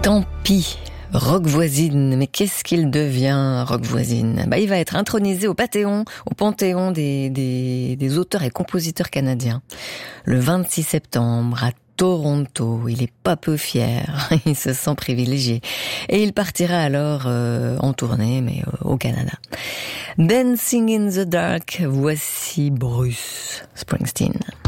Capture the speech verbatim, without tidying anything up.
Tant pis, Rock Voisine. Mais qu'est-ce qu'il devient, Rock Voisine? Bah, il va être intronisé au Panthéon, au Panthéon des, des, des auteurs et compositeurs canadiens. Le vingt-six septembre, à Toronto. Il est pas peu fier. Il se sent privilégié. Et il partira alors euh, en tournée, mais euh, au Canada. Dancing in the Dark, voici Bruce Springsteen.